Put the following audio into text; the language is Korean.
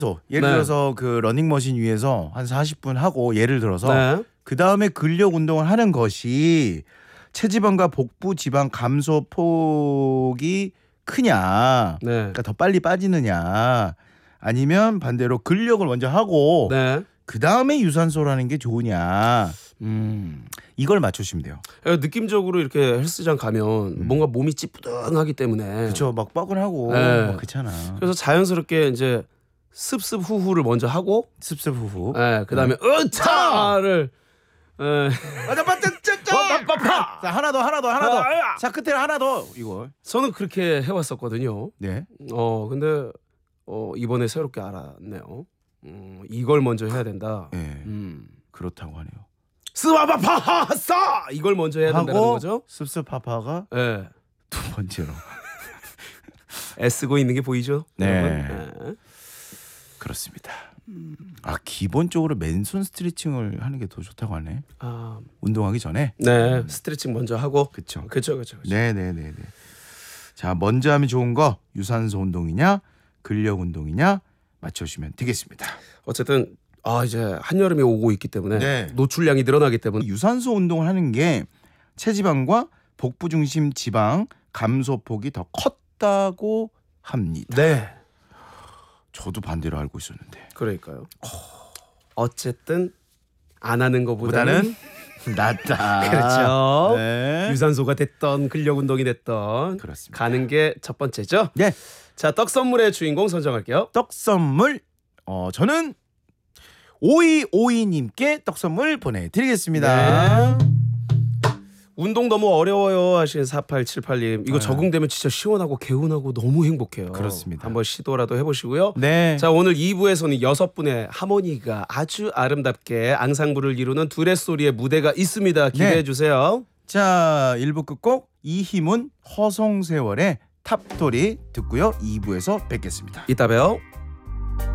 또 예를 네. 들어서 그 러닝머신 위에서 한 40분 하고 예를 들어서 네. 그 다음에 근력 운동을 하는 것이 체지방과 복부 지방 감소 폭이 크냐, 네. 그러니까 더 빨리 빠지느냐, 아니면 반대로 근력을 먼저 하고 네. 그 다음에 유산소를 하는 게 좋으냐, 이걸 맞추시면 돼요. 느낌적으로 이렇게 헬스장 가면 뭔가 몸이 찌뿌둥하기 때문에 그렇죠, 막 뻐근하고 네. 뭐 그렇잖아. 그래서 자연스럽게 이제 습습 후후를 먼저 하고 습습 후후. 그다음에 으차를 자, 하나 더. 자, 끝에 하나 더. 이걸. 저는 그렇게 해왔었거든요. 네. 근데 이번에 새롭게 알았네요. 이걸 먼저 해야 된다. 네. 그렇다고 하네요. 스와바파하사 이걸 먼저 해야 된다는 하고 거죠. 습습파파가 네. 두 번째로. 애쓰고 있는 게 보이죠? 네. 여러분? 그렇습니다. 기본적으로 맨손 스트레칭을 하는 게 더 좋다고 하네. 운동하기 전에. 네. 스트레칭 먼저 하고. 그렇죠. 그렇죠. 네. 자, 먼저 하면 좋은 거 유산소 운동이냐, 근력 운동이냐 맞춰주시면 되겠습니다. 어쨌든 이제 한여름이 오고 있기 때문에 네. 노출량이 늘어나기 때문에 유산소 운동을 하는 게 체지방과 복부 중심 지방 감소폭이 더 컸다고 합니다. 네. 저도 반대로 알고 있었는데. 그러니까요. 어쨌든 안 하는 것보다는 낫다. 그렇죠. 네. 유산소가 됐던 근력 운동이 됐던 그렇습니다. 가는 게 첫 번째죠. 네. 자, 떡 선물의 주인공 선정할게요. 떡 선물 저는 오이오이님께 떡 선물 보내드리겠습니다. 네. 운동 너무 어려워요 하시는 4878님. 이거 적응되면 진짜 시원하고 개운하고 너무 행복해요. 그렇습니다. 한번 시도라도 해보시고요. 네. 자, 오늘 2부에서는 6분의 하모니가 아주 아름답게 앙상블을 이루는 두레소리의 무대가 있습니다. 기대해주세요. 자, 1부 끝곡 이희문 허송세월의 탑돌이 듣고요. 2부에서 뵙겠습니다. 이따 봬요.